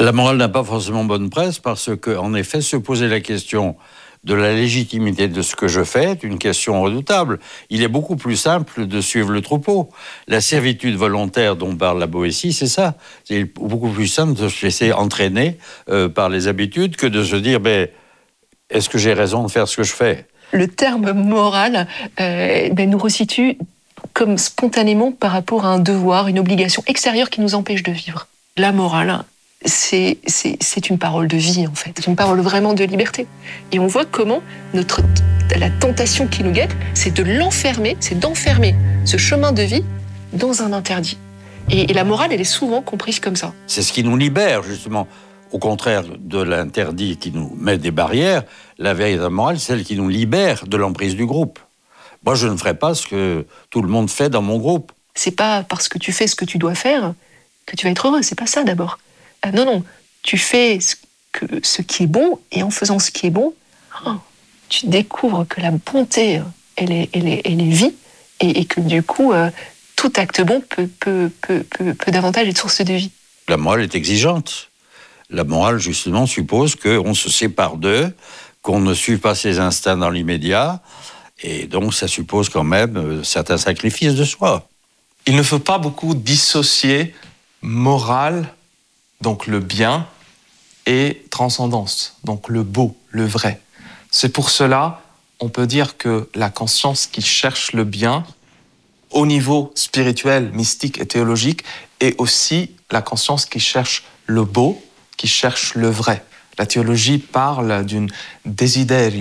La morale n'a pas forcément bonne presse parce qu'en effet, se poser la question de la légitimité de ce que je fais est une question redoutable. Il est beaucoup plus simple de suivre le troupeau. La servitude volontaire dont parle la Boétie, c'est ça. C'est beaucoup plus simple de se laisser entraîner par les habitudes que de se dire est-ce que j'ai raison de faire ce que je fais ? Le terme moral nous resitue comme spontanément par rapport à un devoir, une obligation extérieure qui nous empêche de vivre. La morale, c'est une parole de vie, en fait. C'est une parole vraiment de liberté. Et on voit comment la tentation qui nous guette, c'est d'enfermer ce chemin de vie dans un interdit. Et la morale, elle est souvent comprise comme ça. C'est ce qui nous libère, justement. Au contraire de l'interdit qui nous met des barrières, la véritable morale, c'est celle qui nous libère de l'emprise du groupe. Moi, je ne ferai pas ce que tout le monde fait dans mon groupe. C'est pas parce que tu fais ce que tu dois faire que tu vas être heureux. C'est pas ça, d'abord. Non. Tu fais ce qui est bon, et en faisant ce qui est bon, tu découvres que la bonté, elle est vie, et que du coup, tout acte bon peut davantage être source de vie. La morale est exigeante. La morale, justement, suppose qu'on se sépare d'eux, qu'on ne suive pas ses instincts dans l'immédiat, et donc ça suppose quand même certains sacrifices de soi. Il ne faut pas beaucoup dissocier morale, donc le bien, et transcendance, donc le beau, le vrai. C'est pour cela, on peut dire que la conscience qui cherche le bien, au niveau spirituel, mystique et théologique, est aussi la conscience qui cherche le beau, qui cherche le vrai. La théologie parle d'une desiderio,